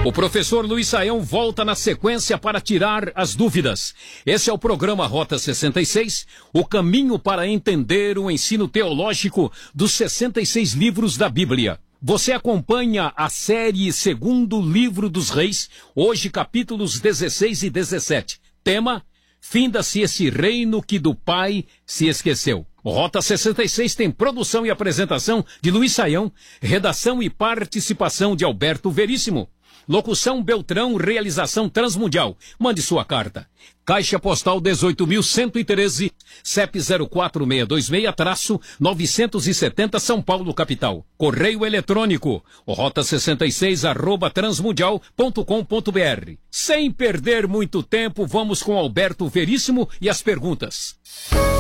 O professor Luiz Saião volta na sequência para tirar as dúvidas. Esse é o programa Rota 66, o caminho para entender o ensino teológico dos 66 livros da Bíblia. Você acompanha a série Segundo Livro dos Reis, hoje capítulos 16 e 17. Tema: finda-se esse reino que do Pai se esqueceu. O Rota 66 tem produção e apresentação de Luiz Saião, redação e participação de Alberto Veríssimo. Locução Beltrão, realização Transmundial. Mande sua carta. Caixa Postal 18.113, CEP 04626-970 São Paulo, capital. Correio eletrônico, rota66@transmundial.com.br. Sem perder muito tempo, vamos com Alberto Veríssimo e as perguntas.